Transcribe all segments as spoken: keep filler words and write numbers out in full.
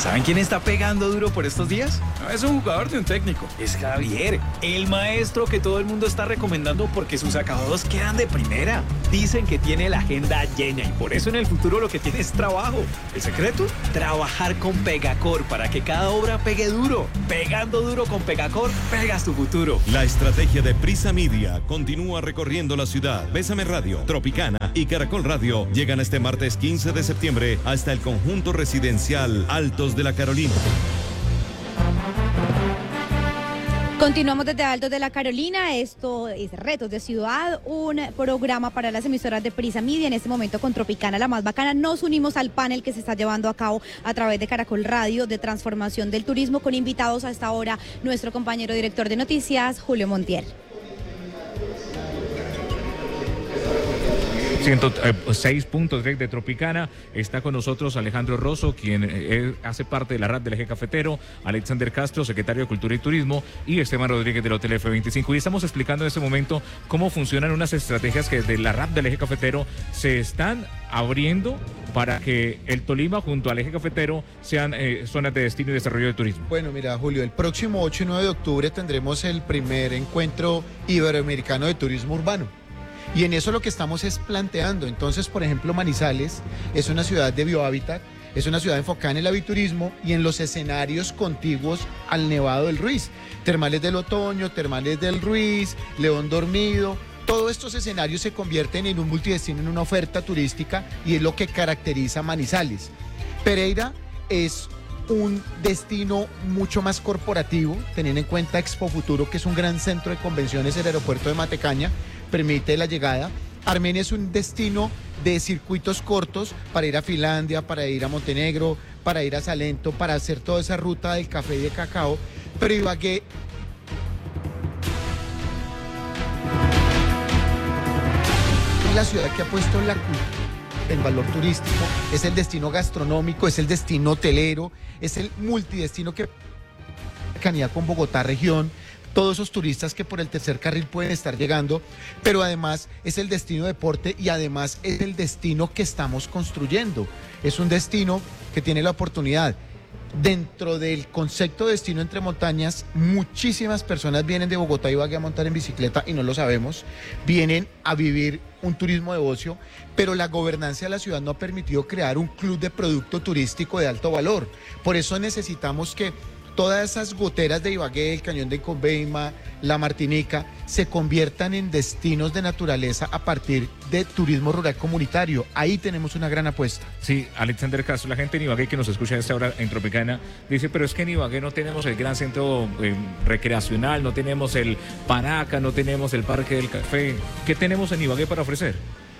¿Saben quién está pegando duro por estos días? No es un jugador ni un técnico, es Javier, el maestro que todo el mundo está recomendando porque sus acabados quedan de primera. Dicen que tiene la agenda llena y por eso en el futuro lo que tiene es trabajo. ¿El secreto? Trabajar con Pegacor para que cada obra pegue duro. Pegando duro con Pegacor, pegas tu futuro. La estrategia de Prisa Media continúa recorriendo la ciudad. Bésame Radio, Tropicana y Caracol Radio llegan este martes quince de septiembre hasta el conjunto residencial Altos de la Carolina. Continuamos desde Altos de la Carolina, esto es Retos de Ciudad, un programa para las emisoras de Prisa Media, en este momento con Tropicana, la más bacana. Nos unimos al panel que se está llevando a cabo a través de Caracol Radio de transformación del turismo, con invitados a esta hora, nuestro compañero director de noticias, Julio Montiel. ciento seis punto tres de Tropicana, está con nosotros Alejandro Rosso, quien eh, hace parte de la R A P del Eje Cafetero, Alexander Castro, secretario de Cultura y Turismo, y Esteban Rodríguez del Hotel F veinticinco. Y estamos explicando en este momento cómo funcionan unas estrategias que desde la R A P del Eje Cafetero se están abriendo para que el Tolima junto al Eje Cafetero sean eh, zonas de destino y desarrollo de turismo. Bueno, mira, Julio, el próximo ocho y nueve de octubre tendremos el primer encuentro iberoamericano de turismo urbano. Y en eso lo que estamos es planteando. Entonces, por ejemplo, Manizales es una ciudad de biohábitat, es una ciudad enfocada en el aviturismo y en los escenarios contiguos al Nevado del Ruiz. Termales del Otoño, Termales del Ruiz, León Dormido. Todos estos escenarios se convierten en un multidestino, en una oferta turística, y es lo que caracteriza a Manizales. Pereira es un destino mucho más corporativo, teniendo en cuenta Expo Futuro, que es un gran centro de convenciones, el aeropuerto de Matecaña permite la llegada. Armenia es un destino de circuitos cortos para ir a Finlandia, para ir a Montenegro, para ir a Salento, para hacer toda esa ruta del café y de cacao. Pero Ibagué es la ciudad que ha puesto la cultura en valor turístico, es el destino gastronómico, es el destino hotelero, es el multidestino que cercanía con Bogotá región, todos esos turistas que por el tercer carril pueden estar llegando, pero además es el destino deporte y además es el destino que estamos construyendo. Es un destino que tiene la oportunidad. Dentro del concepto de destino entre montañas, muchísimas personas vienen de Bogotá y Ibagué a montar en bicicleta y no lo sabemos, vienen a vivir un turismo de ocio, pero la gobernanza de la ciudad no ha permitido crear un club de producto turístico de alto valor. Por eso necesitamos que todas esas goteras de Ibagué, el Cañón de Conveima, la Martinica, se conviertan en destinos de naturaleza a partir de turismo rural comunitario. Ahí tenemos una gran apuesta. Sí, Alexander Castro, la gente en Ibagué que nos escucha a esta hora en Tropicana, dice, pero es que en Ibagué no tenemos el gran centro eh, recreacional, no tenemos el Paraca, no tenemos el Parque del Café. ¿Qué tenemos en Ibagué para ofrecer?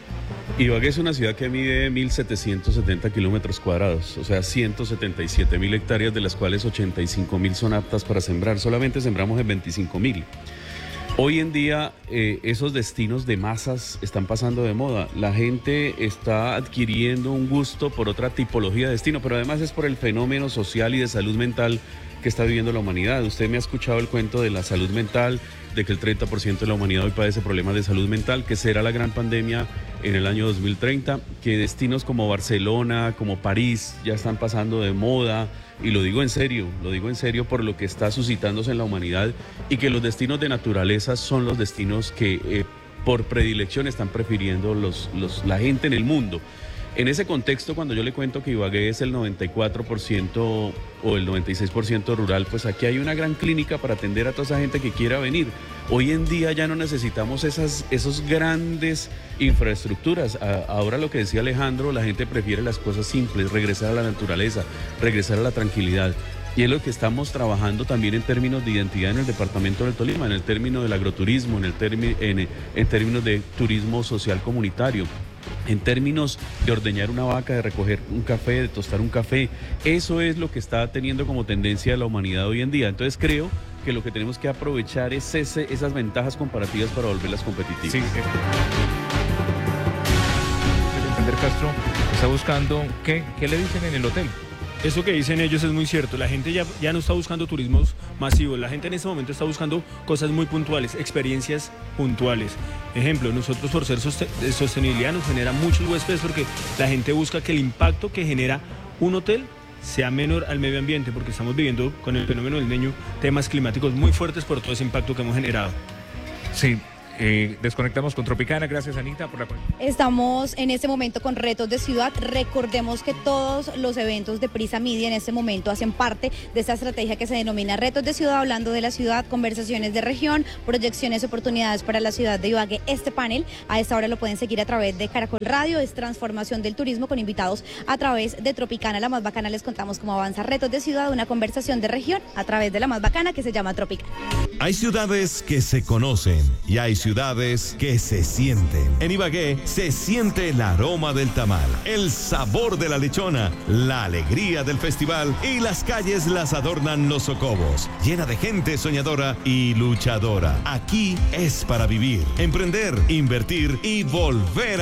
Ibagué es una ciudad que mide mil setecientos setenta kilómetros cuadrados, o sea, ciento setenta y siete mil hectáreas, de las cuales ochenta y cinco mil son aptas para sembrar. Solamente sembramos en veinticinco mil. Hoy en día eh, esos destinos de masas están pasando de moda. La gente está adquiriendo un gusto por otra tipología de destino, pero además es por el fenómeno social y de salud mental que está viviendo la humanidad. Usted me ha escuchado el cuento de la salud mental, de que el treinta por ciento de la humanidad hoy padece problemas de salud mental, que será la gran pandemia en el año dos mil treinta, que destinos como Barcelona, como París, ya están pasando de moda, y lo digo en serio, lo digo en serio por lo que está suscitándose en la humanidad, y que los destinos de naturaleza son los destinos que eh, por predilección están prefiriendo los, los, la gente en el mundo. En ese contexto, cuando yo le cuento que Ibagué es el noventa y cuatro por ciento o el noventa y seis por ciento rural, pues aquí hay una gran clínica para atender a toda esa gente que quiera venir. Hoy en día ya no necesitamos esas esos grandes infraestructuras. A, ahora lo que decía Alejandro, la gente prefiere las cosas simples, regresar a la naturaleza, regresar a la tranquilidad. Y es lo que estamos trabajando también en términos de identidad en el departamento del Tolima, en el término del agroturismo, en, el termi, en, en términos de turismo social comunitario, en términos de ordeñar una vaca, de recoger un café, de tostar un café. Eso es lo que está teniendo como tendencia la humanidad hoy en día. Entonces creo que lo que tenemos que aprovechar es ese, esas ventajas comparativas para volverlas competitivas. Sí, eh. Alexander Castro está buscando, ¿qué, qué le dicen en el hotel? Eso que dicen ellos es muy cierto. La gente ya, ya no está buscando turismos masivos. La gente en este momento está buscando cosas muy puntuales, experiencias puntuales. Ejemplo, nosotros por ser sostenibilidad nos genera muchos huéspedes porque la gente busca que el impacto que genera un hotel sea menor al medio ambiente, porque estamos viviendo con el fenómeno del Niño temas climáticos muy fuertes por todo ese impacto que hemos generado. Sí. Eh, desconectamos con Tropicana. Gracias, Anita, por la... Estamos en este momento con Retos de Ciudad. Recordemos que todos los eventos de Prisa Media en este momento hacen parte de esta estrategia que se denomina Retos de Ciudad, hablando de la ciudad, conversaciones de región, proyecciones, oportunidades para la ciudad de Ibagué. Este panel a esta hora lo pueden seguir a través de Caracol Radio, es transformación del turismo con invitados a través de Tropicana, la más bacana. Les contamos cómo avanza Retos de Ciudad, una conversación de región a través de la más bacana que se llama Tropicana. Hay ciudades que se conocen y hay ciudades que se sienten. En Ibagué se siente el aroma del tamal, el sabor de la lechona, la alegría del festival y las calles las adornan los socobos, llena de gente soñadora y luchadora. Aquí es para vivir, emprender, invertir y volver a